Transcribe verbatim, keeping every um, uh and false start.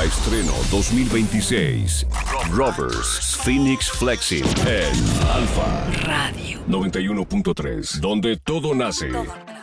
Estreno dos mil veintiséis. Rovers Phoenix Flexing en Alfa Radio noventa y uno punto tres, donde todo nace. Todo